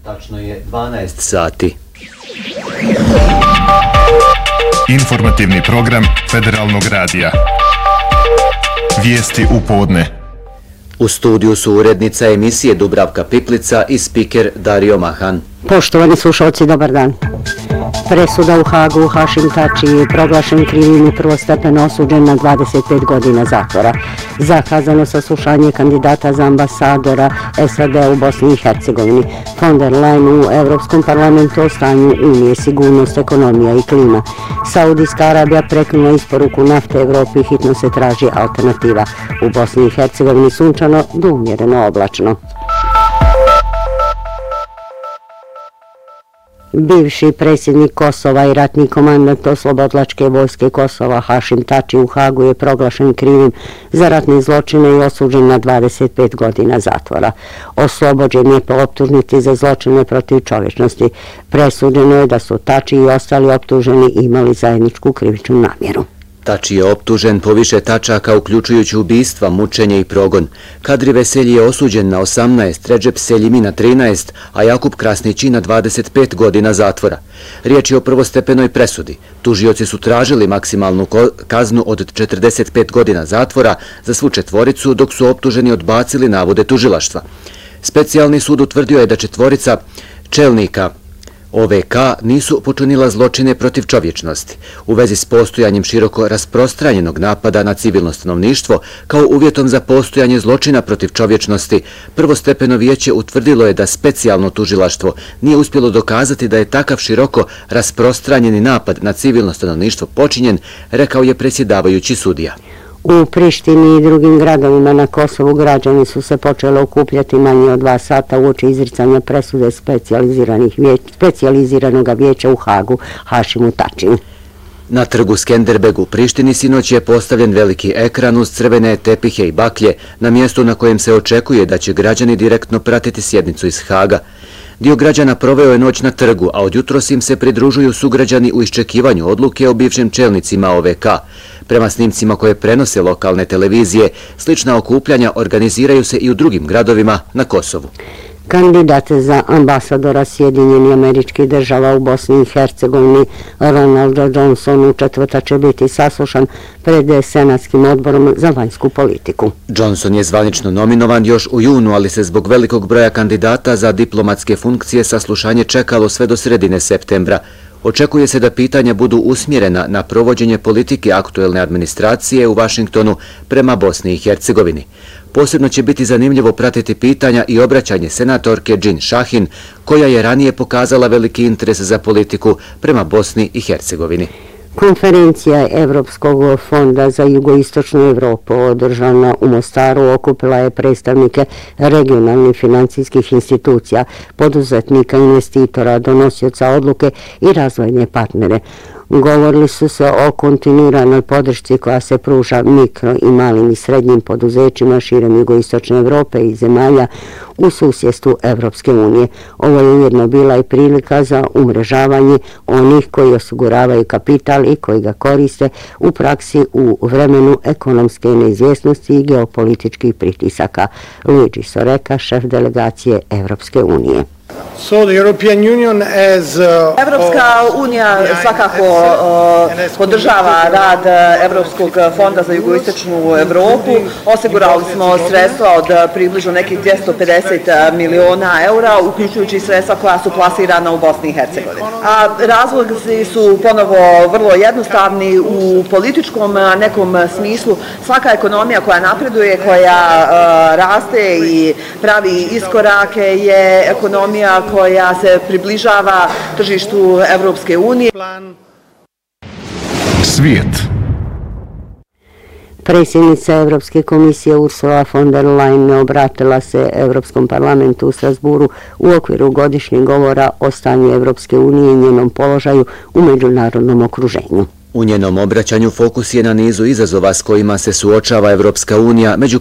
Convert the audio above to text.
Tačno je 12 sati. Informativni program Federalnog radija. Vijesti u podne. U studiju su urednica emisije Dubravka Piplica i spiker Dario Mahan. Poštovani slušalci, dobar dan. Presuda u Hagu, Hašim Tači je proglašen krivim i prvostepeno osuđen na 25 godina zatvora. Zakazano saslušanje kandidata za ambasadora SAD u Bosni i Hercegovini. Von der Leyen u Evropskom parlamentu o stanju Unije, sigurnost, ekonomija i klima. Saudijska Arabija prekinula isporuku nafte Evropi, hitno se traži alternativa. U Bosni i Hercegovini sunčano do umjereno oblačno. Bivši predsjednik Kosova i ratni komandant Oslobodilačke vojske Kosova Hašim Tači u Hagu je proglašen krivim za ratne zločine i osuđen na 25 godina zatvora. Oslobođen je po optužnici za zločine protiv čovječnosti. Presuđeno je da su Tači i ostali optuženi imali zajedničku krivičnu namjeru. Tači je optužen po više tačaka uključujući ubistva, mučenje i progon. Kadri Veselji je osuđen na 18, Redžep Seljimi na 13, a Jakub Krasnići na 25 godina zatvora. Riječ je o prvostepenoj presudi. Tužioci su tražili maksimalnu kaznu od 45 godina zatvora za svu četvoricu, dok su optuženi odbacili navode tužilaštva. Specijalni sud utvrdio je da četvorica čelnika OVK nisu počinila zločine protiv čovječnosti u vezi s postojanjem široko rasprostranjenog napada na civilno stanovništvo kao uvjetom za postojanje zločina protiv čovječnosti. Prvostepeno vijeće utvrdilo je da specijalno tužilaštvo nije uspjelo dokazati da je takav široko rasprostranjeni napad na civilno stanovništvo počinjen, rekao je predsjedavajući sudija. U Prištini i drugim gradovima na Kosovu građani su se počeli okupljati manje od 2 sata uoči izricanja presude specijaliziranog vijeća u Hagu Hašimu Tačiju. Na trgu Skenderbeg u Prištini sinoć je postavljen veliki ekran uz crvene tepihe i baklje na mjestu na kojem se očekuje da će građani direktno pratiti sjednicu iz Haga. Dio građana proveo je noć na trgu, a od jutros im se pridružuju sugrađani u iščekivanju odluke o bivšim čelnicima OVK. Prema snimcima koje prenose lokalne televizije, slična okupljanja organiziraju se i u drugim gradovima na Kosovu. Kandidat za ambasadora Sjedinjenih Američkih Država u Bosni i Hercegovini Ronald Johnson u četvrtak će biti saslušan pred Senatskim odborom za vanjsku politiku. Johnson je zvanično nominovan još u junu, ali se zbog velikog broja kandidata za diplomatske funkcije saslušanje čekalo sve do sredine septembra. Očekuje se da pitanja budu usmjerena na provođenje politike aktuelne administracije u Vašingtonu prema Bosni i Hercegovini. Posebno će biti zanimljivo pratiti pitanja i obraćanje senatorke Džin Šahin, koja je ranije pokazala veliki interes za politiku prema Bosni i Hercegovini. Konferencija Evropskog fonda za jugoistočnu Evropu održana u Mostaru okupila je predstavnike regionalnih financijskih institucija, poduzetnika, investitora, donosioca odluke i razvojne partnere. Govorili su se o kontinuiranoj podršci koja se pruža mikro i malim i srednjim poduzećima širom jugoistočne Evrope i zemalja u susjedstvu Evropske unije. Ovo je ujedno bila i prilika za umrežavanje onih koji osiguravaju kapital i koji ga koriste u praksi u vremenu ekonomske neizvjesnosti i geopolitičkih pritisaka. Luigi Soreka, šef delegacije Evropske unije. Evropska unija svakako podržava rad Evropskog fonda za jugoistočnu Evropu. Osigurali smo sredstva od približno nekih 250 miliona eura, uključujući sredstva koja su plasirana u Bosni i Hercegovini. A razlozi su ponovo vrlo jednostavni u političkom nekom smislu. Svaka ekonomija koja napreduje, koja raste i pravi iskorake je ekonomija koja se približava tržištu Evropske unije. Svijet. Predsjednica Evropske komisije Ursula von der Leyen obratila se Evropskom parlamentu u Strasburu u okviru godišnjeg govora o stanju Evropske unije i njenom položaju u međunarodnom okruženju. U njenom obraćanju fokus je na nizu izazova s kojima se suočava Evropska unija, među